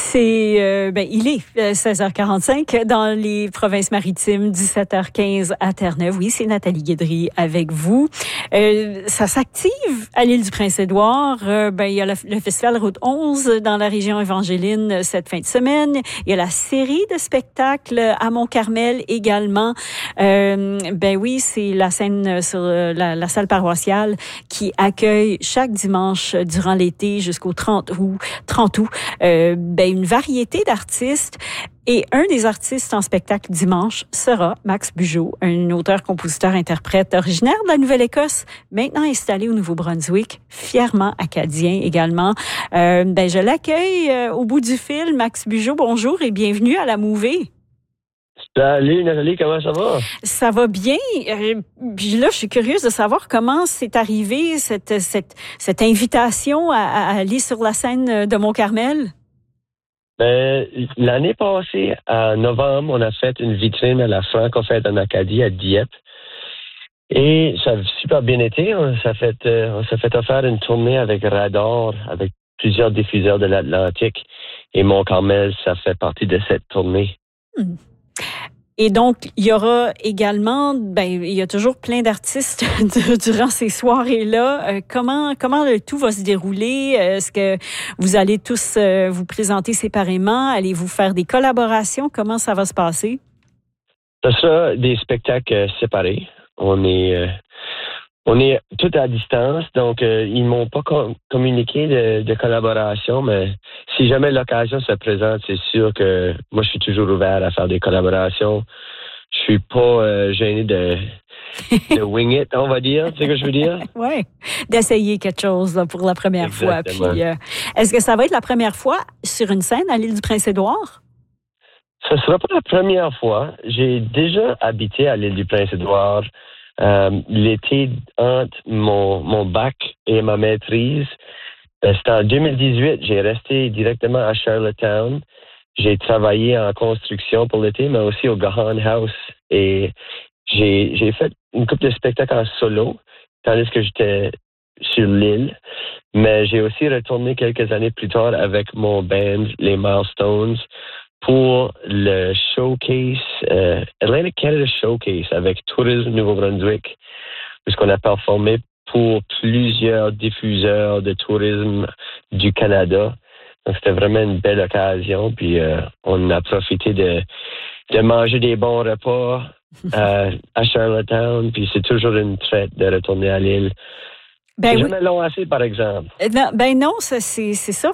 Il est 16h45 dans les provinces maritimes, 17h15 à Terre-Neuve. Oui, c'est Nathalie Guédry avec vous. Ça s'active à l'île du Prince-Édouard. Il y a le festival Route 11 dans la région évangéline cette fin de semaine. Il y a la série de spectacles à Mont-Carmel également. Oui, c'est la scène sur la salle paroissiale qui accueille chaque dimanche durant l'été jusqu'au 30 août. Une variété d'artistes. Et un des artistes en spectacle dimanche sera Max Bugeaud, un auteur, compositeur, interprète originaire de la Nouvelle-Écosse, maintenant installé au Nouveau-Brunswick, fièrement acadien également. Je l'accueille au bout du fil. Max Bugeaud, bonjour et bienvenue à la Mouvée. Salut Nathalie, comment ça va? Ça va bien. Puis là, je suis curieuse de savoir comment c'est arrivé cette invitation à aller sur la scène de Mont-Carmel. L'année passée, en novembre, on a fait une vitrine à la Franco-Fête en Acadie à Dieppe. Et ça a super bien été. On s'est fait offrir une tournée avec Radar, avec plusieurs diffuseurs de l'Atlantique. Et Mont-Carmel, ça fait partie de cette tournée. Et donc, il y aura également, il y a toujours plein d'artistes durant ces soirées-là. Comment le tout va se dérouler? Est-ce que vous allez tous vous présenter séparément? Allez-vous faire des collaborations? Comment ça va se passer? Ce sera des spectacles séparés. On est tout à distance, donc ils m'ont pas communiqué de collaboration, mais si jamais l'occasion se présente, c'est sûr que moi je suis toujours ouvert à faire des collaborations. Je suis pas gêné de wing it, on va dire, c'est ce que je veux dire. Oui, d'essayer quelque chose là, pour la première Exactement. fois. Puis, est-ce que ça va être la première fois sur une scène à l'île du Prince-Édouard? Ce ne sera pas la première fois. J'ai déjà habité à l'île du Prince-Édouard. L'été entre mon bac et ma maîtrise, c'était en 2018. J'ai resté directement à Charlottetown. J'ai travaillé en construction pour l'été, mais aussi au Gahan House. Et j'ai fait une couple de spectacles en solo, tandis que j'étais sur l'île. Mais j'ai aussi retourné quelques années plus tard avec mon band, les Milestones, pour le showcase, Atlantic Canada Showcase avec Tourisme Nouveau-Brunswick, puisqu'on a performé pour plusieurs diffuseurs de tourisme du Canada. Donc, c'était vraiment une belle occasion. Puis, on a profité de manger des bons repas à Charlottetown. Puis, c'est toujours une traite de retourner à l'île. C'est jamais long assez, par exemple. Non, c'est ça.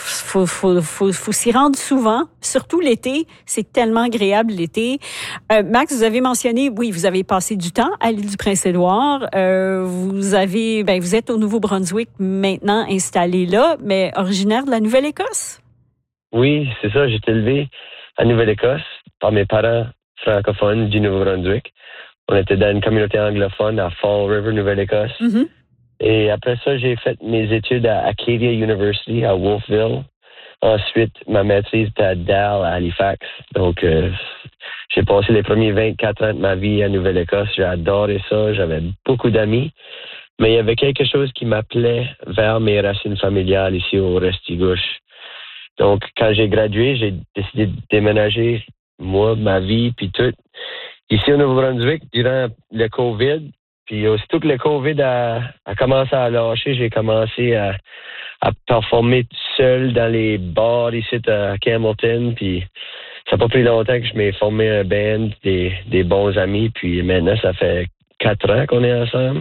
Faut s'y rendre souvent, surtout l'été. C'est tellement agréable l'été. Max, vous avez mentionné, oui, vous avez passé du temps à l'île du Prince-Édouard. Vous êtes au Nouveau-Brunswick maintenant installé là, mais originaire de la Nouvelle-Écosse. Oui, c'est ça. J'ai été élevé à Nouvelle-Écosse par mes parents francophones du Nouveau-Brunswick. On était dans une communauté anglophone à Fall River, Nouvelle-Écosse. Mm-hmm. Et après ça, j'ai fait mes études à Acadia University, à Wolfville. Ensuite, ma maîtrise était à Dal, à Halifax. Donc, j'ai passé les premiers 24 ans de ma vie à Nouvelle-Écosse. J'ai adoré ça. J'avais beaucoup d'amis. Mais il y avait quelque chose qui m'appelait vers mes racines familiales ici au Restigouche. Donc, quand j'ai gradué, j'ai décidé de déménager, moi, ma vie, puis tout. Ici au Nouveau-Brunswick, durant le COVID. Puis aussitôt que le COVID a commencé à lâcher, j'ai commencé à performer tout seul dans les bars ici à Campbellton. Puis ça n'a pas pris longtemps que je m'ai formé un band, des bons amis. Puis maintenant, ça fait 4 ans qu'on est ensemble.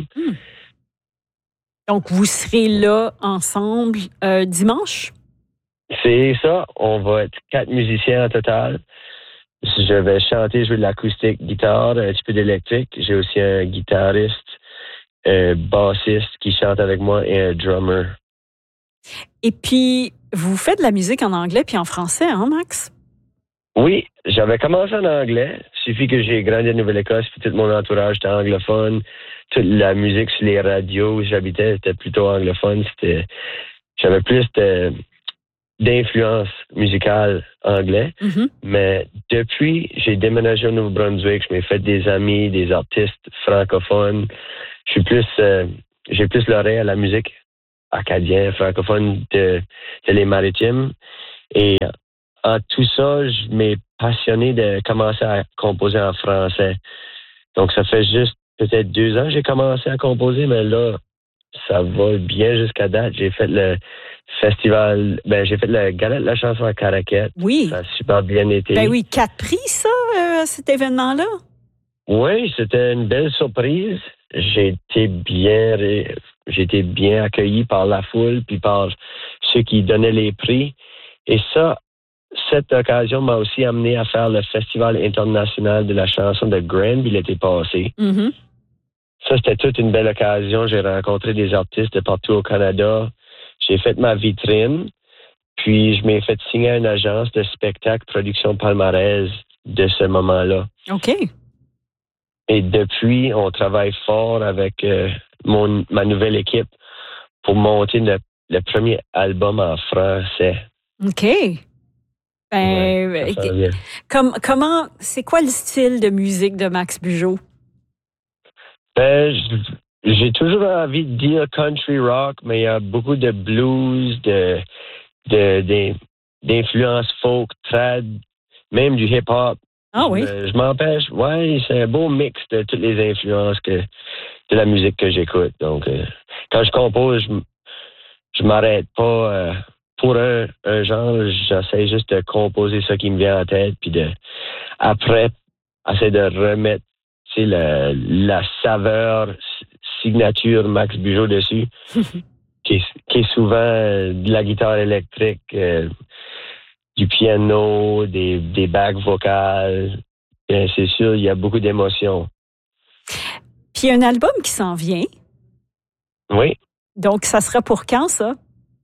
Donc, vous serez là ensemble dimanche? C'est ça. On va être 4 musiciens en total. Je vais chanter, jouer de l'acoustique, guitare, un petit peu d'électrique. J'ai aussi un guitariste, un bassiste qui chante avec moi et un drummer. Et puis, vous faites de la musique en anglais puis en français, hein, Max? Oui, j'avais commencé en anglais. Il suffit que j'ai grandi à Nouvelle-Écosse puis tout mon entourage était anglophone. Toute la musique sur les radios où j'habitais était plutôt anglophone. J'avais plus d'influence musicale anglais. Mm-hmm. Mais depuis, j'ai déménagé au Nouveau-Brunswick, je m'ai fait des amis, des artistes francophones. J'ai plus l'oreille à la musique acadienne, francophone de les maritimes. Et en tout ça, je m'ai passionné de commencer à composer en français. Donc, ça fait juste peut-être 2 ans que j'ai commencé à composer, mais là, ça va bien jusqu'à date. J'ai fait le festival, j'ai fait le gala de la chanson à Caraquette. Oui. Ça a super bien été. Ben oui, 4 prix, ça, cet événement-là? Oui, c'était une belle surprise. J'ai été bien accueilli par la foule puis par ceux qui donnaient les prix. Et ça, cette occasion m'a aussi amené à faire le Festival international de la chanson de Granby l'été passé. Mm-hmm. Ça, c'était toute une belle occasion. J'ai rencontré des artistes de partout au Canada. J'ai fait ma vitrine. Puis, je m'ai fait signer à une agence de spectacle Production Palmarès de ce moment-là. OK. Et depuis, on travaille fort avec ma nouvelle équipe pour monter le premier album en français. OK. Comment, c'est quoi le style de musique de Max Bugeaud? J'ai toujours envie de dire country rock, mais il y a beaucoup de blues, d'influences folk, trad, même du hip-hop. Ah oui? Je m'empêche. Ouais, c'est un beau mix de toutes les influences de la musique que j'écoute. Donc, quand je compose, je m'arrête pas pour un genre. J'essaie juste de composer ce qui me vient en tête, puis après, essayer de remettre la saveur signature Max Bugeaud dessus, qui est souvent de la guitare électrique, du piano, des bacs vocales. Bien, c'est sûr, il y a beaucoup d'émotions. Puis il y a un album qui s'en vient. Oui. Donc, ça sera pour quand, ça?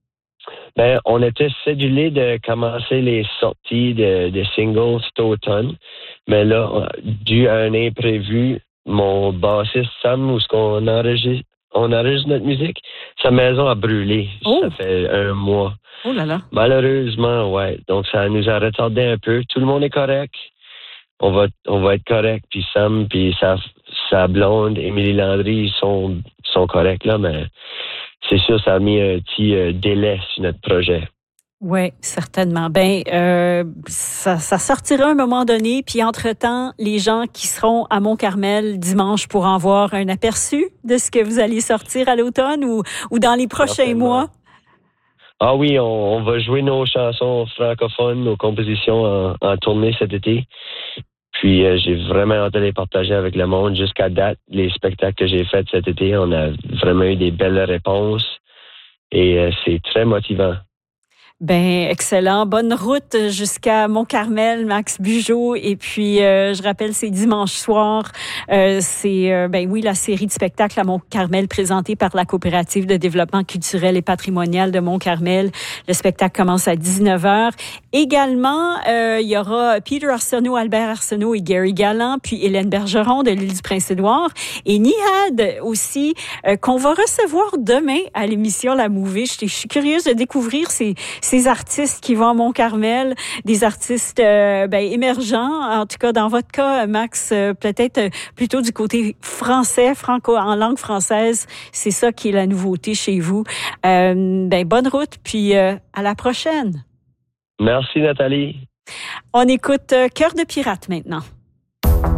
On était cédulés de commencer les sorties de singles cet automne. Mais là, dû à un imprévu, mon bassiste Sam, où on enregistre notre musique, sa maison a brûlé. Oh. Ça fait 1 mois. Oh là là. Malheureusement, ouais. Donc, ça nous a retardé un peu. Tout le monde est correct. On va être correct. Puis Sam, puis sa blonde, Émilie Landry, ils sont corrects, là, mais c'est sûr, ça a mis un petit délai sur notre projet. Oui, certainement. Ça sortira à un moment donné, puis entre-temps, les gens qui seront à Mont-Carmel dimanche pourront avoir un aperçu de ce que vous allez sortir à l'automne ou dans les prochains mois. Ah oui, on va jouer nos chansons francophones, nos compositions en tournée cet été. Puis j'ai vraiment hâte de les partager avec le monde. Jusqu'à date, les spectacles que j'ai faits cet été, on a vraiment eu des belles réponses et c'est très motivant. Excellent. Bonne route jusqu'à Mont-Carmel, Max Bugeaud. Et puis, je rappelle, c'est dimanche soir. C'est, la série de spectacles à Mont-Carmel présentée par la Coopérative de développement culturel et patrimonial de Mont-Carmel. Le spectacle commence à 19h. Également, il y aura Peter Arsenault, Albert Arsenault et Gary Galland, puis Hélène Bergeron de l'île du Prince-Édouard. Et Nihad aussi, qu'on va recevoir demain à l'émission La Mouvée. Je suis curieuse de découvrir ces artistes qui vont à Mont-Carmel, des artistes émergents, en tout cas dans votre cas, Max, peut-être plutôt du côté français, en langue française. C'est ça qui est la nouveauté chez vous. Bonne route, puis à la prochaine. Merci Nathalie. On écoute Cœur de pirate maintenant.